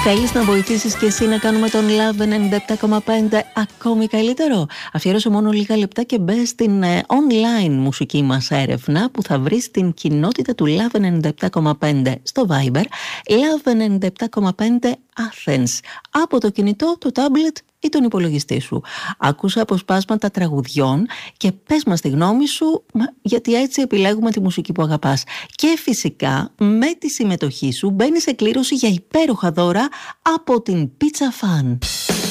Θέλεις να βοηθήσεις και εσύ να κάνουμε τον Love 97,5 ακόμη καλύτερο? Αφιέρωσε μόνο λίγα λεπτά και μπες στην online μουσική μας έρευνα που θα βρεις την κοινότητα του Love 97,5 στο Viber, Love 97,5 Athens, από το κινητό, το tablet ή τον υπολογιστή σου. Άκουσε αποσπάσματα τραγουδιών και πες μας τη γνώμη σου, γιατί έτσι επιλέγουμε τη μουσική που αγαπάς. Και φυσικά με τη συμμετοχή σου μπαίνεις σε κλήρωση για υπέροχα δώρα από την Pizza Fan.